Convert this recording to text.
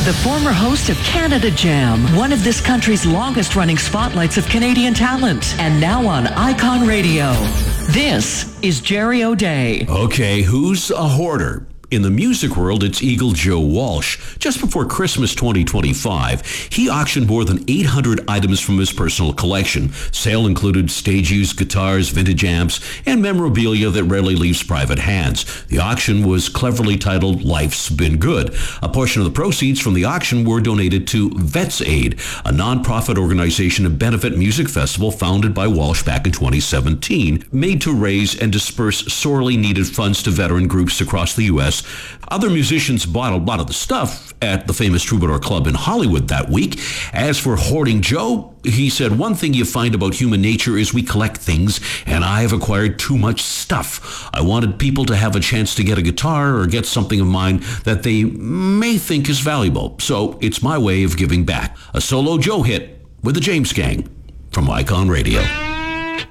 the former host of Canada Jam, one of this country's longest-running spotlights of Canadian talent, and now on Icon Radio. This is Jerry O'Day. Okay, who's a hoarder? In the music world, it's Eagle Joe Walsh. Just before Christmas 2025, he auctioned more than 800 items from his personal collection. Sale included stage-used guitars, vintage amps, and memorabilia that rarely leaves private hands. The auction was cleverly titled Life's Been Good. A portion of the proceeds from the auction were donated to Vets Aid, a non-profit organization and benefit music festival founded by Walsh back in 2017, made to raise and disperse sorely needed funds to veteran groups across the U.S. Other musicians bought a lot of the stuff at the famous Troubadour Club in Hollywood that week. As for Hoarding Joe, he said, "One thing you find about human nature is we collect things, and I have acquired too much stuff. I wanted people to have a chance to get a guitar or get something of mine that they may think is valuable. So it's my way of giving back." A solo Joe hit with the James Gang from Icon Radio.